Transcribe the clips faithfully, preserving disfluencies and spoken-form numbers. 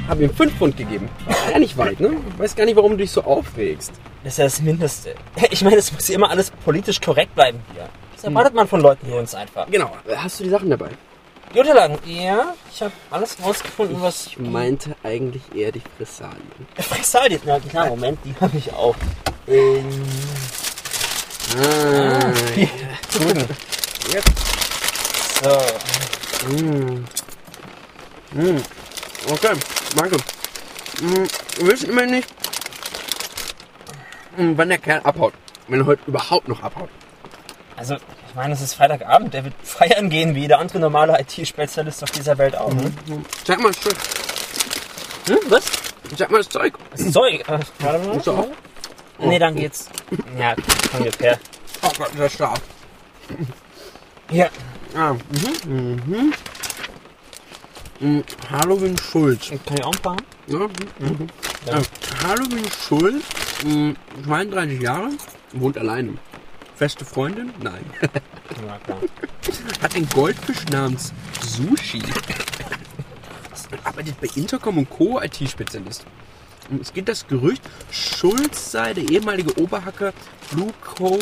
Hab ihm fünf Pfund gegeben. War ja nicht weit, ne? Weiß gar nicht, warum du dich so aufregst. Das ist ja das Mindeste. Ich meine, es muss ja immer alles politisch korrekt bleiben hier. Das erwartet hm. man von Leuten wie uns einfach. Genau. Hast du die Sachen dabei? Die Unterlagen? Ja, ich habe alles rausgefunden, was... Ich meinte eigentlich eher die Fressalien. Fressalien? Na klar, Moment, die habe ich auch. Ähm... Ah, ah hier. Gut. Jetzt. So. Mm. Mm. Okay, danke. Mm. Wir wissen immer nicht, wann der Kerl abhaut. Wenn er heute überhaupt noch abhaut. Also, ich meine, es ist Freitagabend. Der wird feiern gehen, wie jeder andere normale I T-Spezialist auf dieser Welt auch. Ne? Mhm. Sag mal das Zeug. Hm, was? Sag mal das Zeug. Das Zeug? Äh, warte mal. Ist auch? Oh. Nee, dann geht's. Ja, ungefähr. Oh Gott, der ist stark. Ja. Ah, mhm. Mhm. Mhm. Halloween Schulz. Kann ich auch ein paar? Ja. Mhm. Ja. Halloween Schulz, zweiunddreißig Jahre, wohnt alleine. Feste Freundin? Nein. Ja, klar. Hat einen Goldfisch namens Sushi. Arbeitet bei Intercom und Co. I T-Spezialist. Es geht das Gerücht, Schulz sei der ehemalige Oberhacker Blue Co.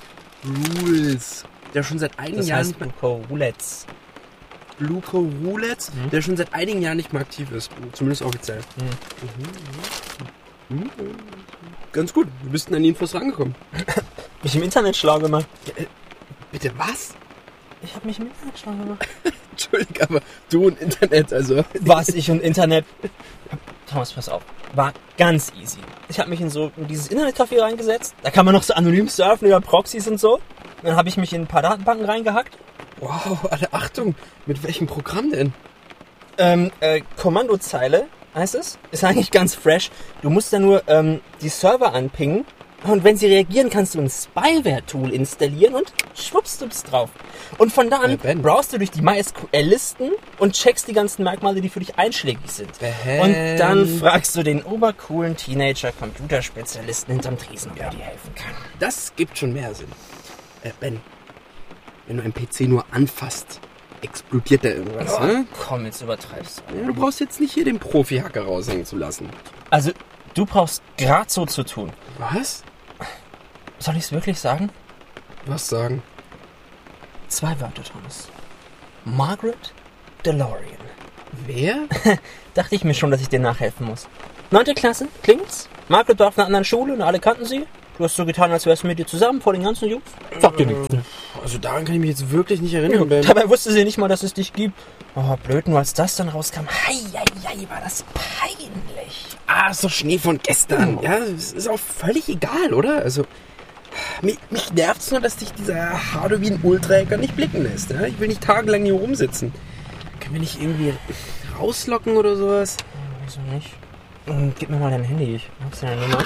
Rules, der schon seit einigen das Jahren heißt Blue Co. Roulettes. Blue Co. Roulettes, mhm. der schon seit einigen Jahren nicht mehr aktiv ist. Zumindest offiziell. Mhm. Mhm. Mhm. Ganz gut. Du bist an die Infos rangekommen. Mich im Internet schlau gemacht. Ja, äh, bitte was? Ich habe mich im Internet schlau gemacht. Entschuldigung, aber du und Internet, also... Was, ich und Internet? Thomas, pass auf. War ganz easy. Ich habe mich in so in dieses Internetcafé reingesetzt. Da kann man noch so anonym surfen über Proxys und so. Dann habe ich mich in ein paar Datenbanken reingehackt. Wow, alle Achtung. Mit welchem Programm denn? Ähm, äh, Kommandozeile heißt es. Ist eigentlich ganz fresh. Du musst da nur ähm, die Server anpingen. Und wenn sie reagieren, kannst du ein Spyware-Tool installieren und schwupps, du bist drauf. Und von da an Ben. browst du durch die MySQL-Listen und checkst die ganzen Merkmale, die für dich einschlägig sind. Ben. Und dann fragst du den obercoolen Teenager-Computerspezialisten hinterm Tresen, ob Ja. er dir helfen kann. Das gibt schon mehr Sinn. Äh, Ben, wenn du einen P C nur anfasst, explodiert da irgendwas, Oh, ne? komm, jetzt übertreibst du. Ja, du brauchst jetzt nicht hier den Profi-Hacker raushängen zu lassen. Also, du brauchst grad so zu tun. Was? Soll ich es wirklich sagen? Was sagen? Zwei Wörter, Thomas. Margaret DeLorean. Wer? Dachte ich mir schon, dass ich dir nachhelfen muss. Neunte Klasse, klingt's? Margaret war auf einer anderen Schule und alle kannten sie. Du hast so getan, als wärst du mit dir zusammen vor den ganzen Jungs. Sagt dir nichts. Also daran kann ich mich jetzt wirklich nicht erinnern, Ben. Dabei wusste sie nicht mal, dass es dich gibt. Oh, blöd, nur als das dann rauskam. Hei, hei, hei, war das peinlich. Ah, ist doch Schnee von gestern. Ja, es ist auch völlig egal, oder? Also, mich, mich nervt's nur, dass dich dieser Halloween-Ultra-Hacker nicht blicken lässt. Ja? Ich will nicht tagelang hier rumsitzen. Können wir nicht irgendwie rauslocken oder sowas? Wieso nicht? Hm, Gib mir mal dein Handy. Ich hab's deine Nummer.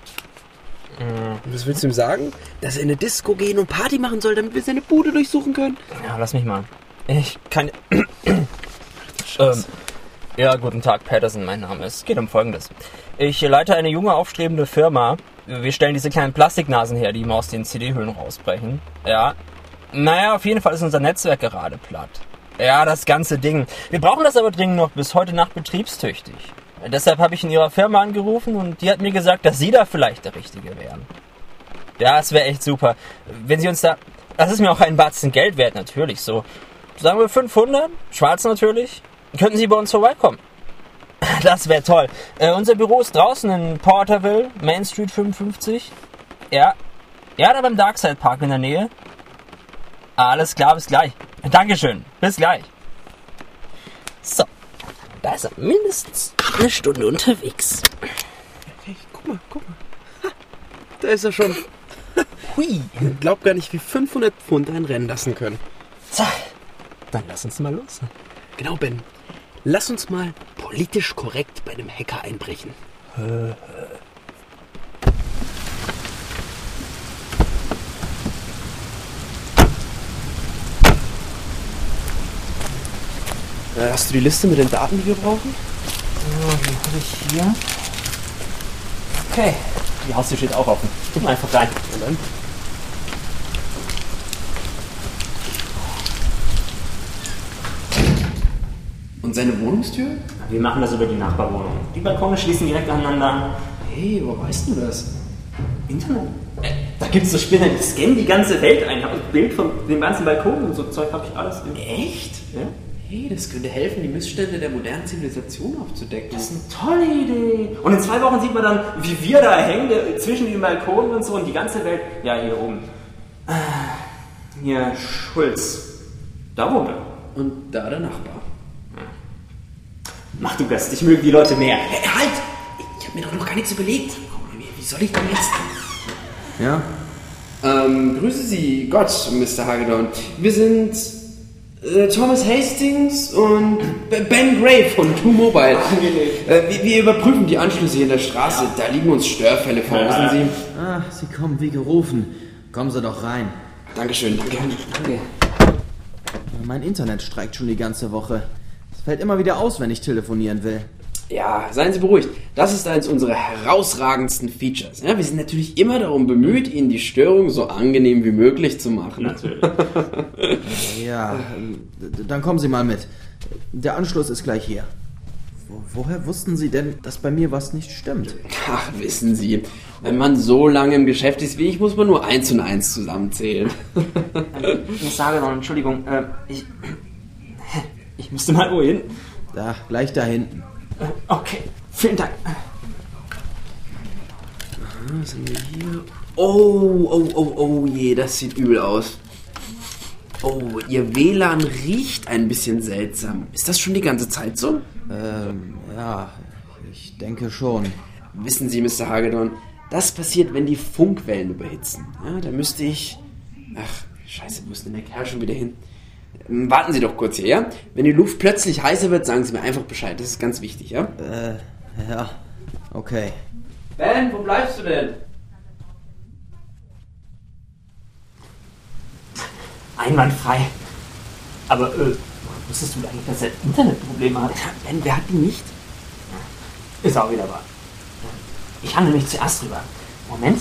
Hm. Was willst du ihm sagen? Dass er in eine Disco gehen und Party machen soll, damit wir seine Bude durchsuchen können? Ja, lass mich mal. Ich kann... ähm, ja, guten Tag, Patterson, mein Name. Es geht um Folgendes. Ich leite eine junge, aufstrebende Firma. Wir stellen diese kleinen Plastiknasen her, die immer aus den C D-Hüllen rausbrechen. Ja. Naja, auf jeden Fall ist unser Netzwerk gerade platt. Ja, das ganze Ding. Wir brauchen das aber dringend noch bis heute Nacht betriebstüchtig. Deshalb habe ich in ihrer Firma angerufen und die hat mir gesagt, dass sie da vielleicht der Richtige wären. Ja, es wäre echt super. Wenn sie uns da... Das ist mir auch ein Batzen Geld wert, natürlich. So, sagen wir fünfhundert, schwarz natürlich. Könnten Sie bei uns vorbeikommen? Das wäre toll. Äh, unser Büro ist draußen in Porterville, Main Street fünfundfünfzig. Ja, ja, da beim Darkside Park in der Nähe. Alles klar, bis gleich. Dankeschön, bis gleich. So, da ist er mindestens eine Stunde unterwegs. Hey, guck mal, guck mal. Ha, da ist er schon. Hui. Ich glaub gar nicht, wie fünfhundert Pfund einen rennen lassen können. So, dann lass uns mal los. Genau, Ben. Lass uns mal politisch korrekt bei einem Hacker einbrechen. Äh, hast du die Liste mit den Daten, die wir brauchen? So, die habe ich hier. Okay, die Haustür steht auch offen. Guck mal einfach rein. Und dann? Und seine Wohnungstür? Wir machen das über die Nachbarwohnung. Die Balkone schließen direkt aneinander. Hey, wo weißt du das? Internet? Äh, da gibt's so Spinner, die scannen die ganze Welt ein. Ich habe ein Bild von dem ganzen Balkon und so Zeug habe ich alles. Echt? Ja? Hey, das könnte helfen, die Missstände der modernen Zivilisation aufzudecken. Das ist eine tolle Idee. Und in zwei Wochen sieht man dann, wie wir da hängen, zwischen den Balkonen und so und die ganze Welt. Ja, hier oben. Hier, Schulz. Da wohnt er. Und da der Nachbar. Mach du das, ich möge die Leute mehr. Hey, halt! Ich habe mir doch noch gar nichts überlegt. Wie soll ich denn jetzt? Ja? Ähm, grüße Sie, Gott, Mister Hagedorn. Wir sind äh, Thomas Hastings und Ben Gray von Two Mobile. Äh, wir, wir überprüfen die Anschlüsse hier in der Straße. Da liegen uns Störfälle vor, wissen Sie? Ah, Sie kommen wie gerufen. Kommen Sie doch rein. Dankeschön, danke. Danke. Mein Internet streikt schon die ganze Woche. Es fällt immer wieder aus, wenn ich telefonieren will. Ja, seien Sie beruhigt. Das ist eines unserer herausragendsten Features. Ja, wir sind natürlich immer darum bemüht, Ihnen die Störung so angenehm wie möglich zu machen. Natürlich. Ja, dann kommen Sie mal mit. Der Anschluss ist gleich hier. Wo, woher wussten Sie denn, dass bei mir was nicht stimmt? Ach, wissen Sie, wenn man so lange im Geschäft ist wie ich, muss man nur eins und eins zusammenzählen. Ich sage noch, Entschuldigung, äh, ich, ich müsste mal wohin. Da, gleich da hinten. Okay, vielen Dank. Was haben wir hier? Oh, oh, oh, oh je, das sieht übel aus. Oh, Ihr W L A N riecht ein bisschen seltsam. Ist das schon die ganze Zeit so? Ähm, ja, ich denke schon. Wissen Sie, Mister Hagedorn, das passiert, wenn die Funkwellen überhitzen. Ja, da müsste ich... Ach, scheiße, wo ist denn der Kerl schon wieder hin? Ähm, warten Sie doch kurz hier, ja? Wenn die Luft plötzlich heißer wird, sagen Sie mir einfach Bescheid. Das ist ganz wichtig, ja? Äh, ja, okay. Ben, wo bleibst du denn? Einwandfrei. Aber, äh, wusstest du eigentlich, dass er Internetprobleme hat? Ben, wer hat die nicht? Ist auch wieder wahr. Ich handle mich zuerst drüber. Moment.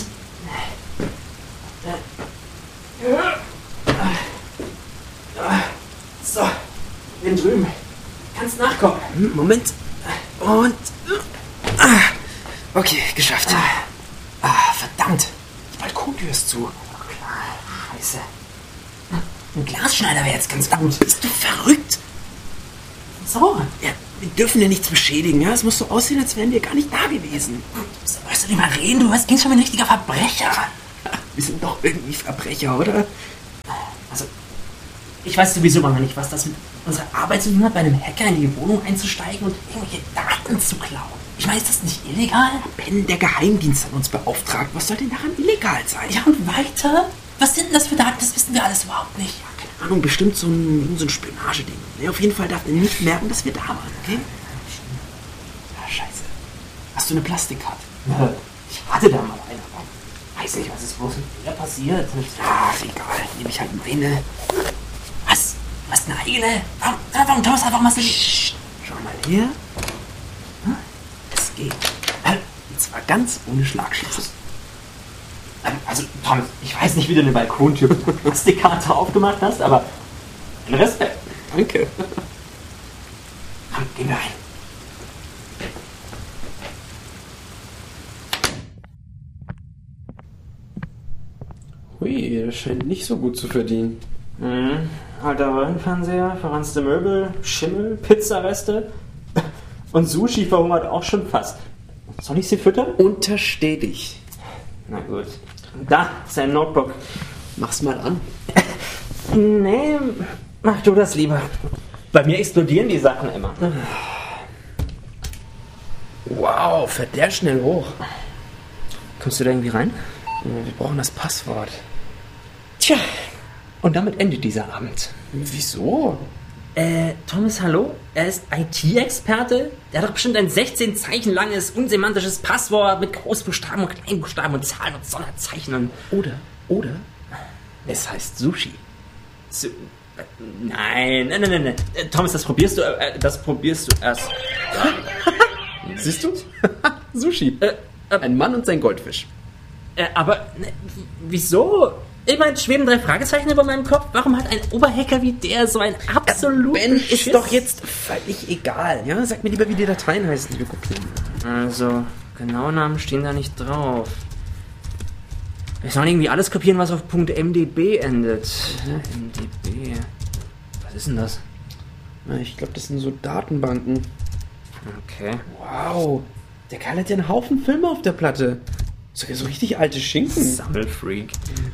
So, bin drüben. Kannst nachkommen. Moment. Und... Ah, okay, geschafft. Ah, verdammt. Die Balkontür ist zu. Scheiße. Ein Glasschneider wäre jetzt ganz gut. Bist du verrückt? So. Ja, wir dürfen ja nichts beschädigen, ja? Es muss so aussehen, als wären wir gar nicht da gewesen. Weißt du nicht mal reden? Du hast schon wie ein richtiger Verbrecher. Wir sind doch irgendwie Verbrecher, oder? Also, ich weiß sowieso mal nicht, was das mit unserer Arbeit zu tun hat, bei einem Hacker in die Wohnung einzusteigen und irgendwelche Daten zu klauen. Ich meine, ist das nicht illegal? Ben, der Geheimdienst hat uns beauftragt. Was soll denn daran illegal sein? Ja, und weiter? Was sind denn das für Daten? Das wissen wir alles überhaupt nicht. Ja, keine Ahnung, bestimmt so ein, so ein Spionageding. Ja, auf jeden Fall darf er nicht merken, dass wir da waren, okay? Ja, scheiße. Hast du eine Plastikkarte? Ja, ich hatte da mal eine. Weiß nicht, was ist bloß mit der passiert. Ach, egal. Nehme ich halt meine. Was? Was, eine eigene? Warum, warum Thomas, warum hast du nicht... Psst, schau mal her. Hm? Es geht. Und zwar ganz ohne Schlagschüsse. Also, Thomas, ich weiß nicht, wie du eine Balkontür mit einer Plastikkarte aufgemacht hast, aber Respekt. Danke. Komm, gehen wir rein. Hui, das scheint nicht so gut zu verdienen. Mhm. Alter Röhrenfernseher, verranzte Möbel, Schimmel, Pizzareste und Sushi verhungert auch schon fast. Soll ich sie füttern? Untersteh dich. Na gut. Da, sein Notebook. Mach's mal an. Nee, mach du das lieber. Bei mir explodieren die Sachen immer. Wow, fährt der schnell hoch. Kommst du da irgendwie rein? Wir brauchen das Passwort. Tja, und damit endet dieser Abend. Wieso? Äh, Thomas, hallo? Er ist I T-Experte? Der hat doch bestimmt ein sechzehn Zeichen langes, unsemantisches Passwort mit Großbuchstaben und Kleinbuchstaben und Zahlen und Sonderzeichen und... Oder, oder, es heißt Sushi. Su nein, nein, nein, nein, nein. Äh, Thomas, das probierst du, äh, das probierst du erst. Siehst du? Sushi. Äh, äh, Ein Mann und sein Goldfisch. äh, aber, ne, wieso? Ich meine, schweben drei Fragezeichen über meinem Kopf. Warum hat ein Oberhacker wie der so ein absolut Ben, Schiss? ist doch jetzt völlig egal. Ja, sag mir lieber, wie die Dateien heißen, die wir kopieren. Also, genaue Namen stehen da nicht drauf. Wir sollen irgendwie alles kopieren, was auf .mdb endet. M D B. Was ist denn das? Na, ich glaube, das sind so Datenbanken. Okay. Wow, der Kerl hat ja einen Haufen Filme auf der Platte. Sogar so richtig alte Schinken. Sammelfreak.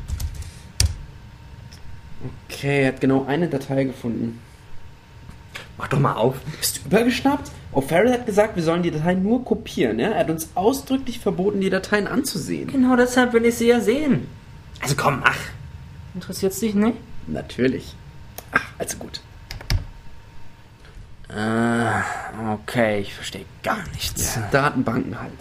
Okay, er hat genau eine Datei gefunden. Mach doch mal auf. Bist du übergeschnappt? O'Farrell hat gesagt, wir sollen die Dateien nur kopieren. Ja? Er hat uns ausdrücklich verboten, die Dateien anzusehen. Genau deshalb will ich sie ja sehen. Also komm, mach. Interessiert's dich nicht? Natürlich. Ach, also gut. Äh, okay, ich verstehe gar nichts. Ja, Datenbanken halt.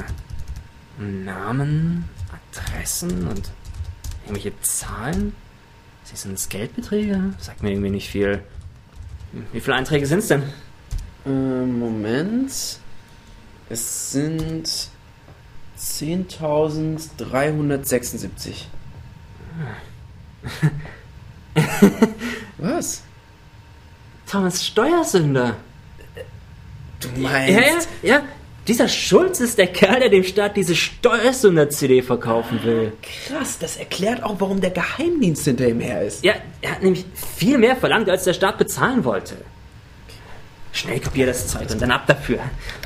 Namen, Adressen und irgendwelche Zahlen? Sind das Geldbeträge? Sagt mir irgendwie nicht viel. Wie viele Einträge sind es denn? Ähm, Moment. Es sind zehntausenddreihundertsechsundsiebzig. Was? Thomas Steuersünder. Du meinst... Ja, ja, ja. Dieser Schulz ist der Kerl, der dem Staat diese Steuersünder-C D verkaufen will. Krass, das erklärt auch, warum der Geheimdienst hinter ihm her ist. Ja, er hat nämlich viel mehr verlangt, als der Staat bezahlen wollte. Schnell kopier das Zeug und dann ab dafür.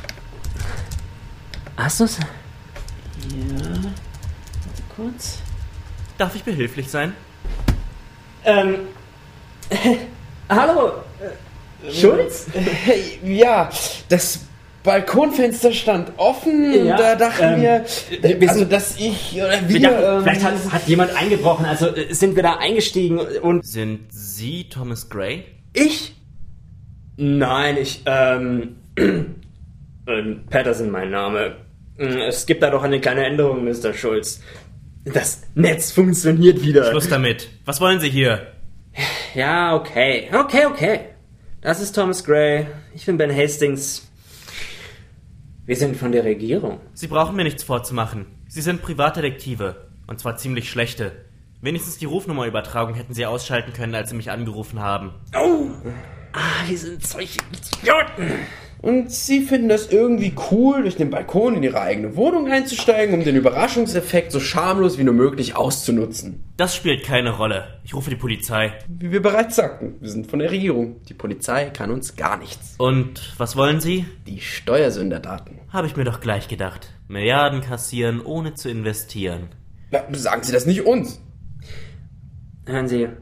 Hast du's? Ja. Warte kurz. Darf ich behilflich sein? Ähm. Hallo? Äh, Schulz? Hey, ja, das Balkonfenster stand offen. Ja, da dachten ähm, wir, wir- wir also sind- dass ich oder wir... Wir dachten, ähm, vielleicht hat, hat jemand eingebrochen, also äh, sind wir da eingestiegen und... Sind Sie Thomas Gray? Ich? Nein, ich, ähm... ähm, Patterson mein Name. Es gibt da doch eine kleine Änderung, Mister Schulz. Das Netz funktioniert wieder. Schluss damit. Was wollen Sie hier? Ja, okay. Okay, okay. Das ist Thomas Gray. Ich bin Ben Hastings. Wir sind von der Regierung. Sie brauchen mir nichts vorzumachen. Sie sind Privatdetektive. Und zwar ziemlich schlechte. Wenigstens die Rufnummerübertragung hätten Sie ausschalten können, als Sie mich angerufen haben. Oh! Ah, wir sind solche Idioten. Und sie finden das irgendwie cool, durch den Balkon in ihre eigene Wohnung einzusteigen, um den Überraschungseffekt so schamlos wie nur möglich auszunutzen. Das spielt keine Rolle. Ich rufe die Polizei. Wie wir bereits sagten, wir sind von der Regierung. Die Polizei kann uns gar nichts. Und was wollen Sie? Die Steuersünderdaten. Habe ich mir doch gleich gedacht. Milliarden kassieren, ohne zu investieren. Na, sagen Sie das nicht uns. Hören Sie,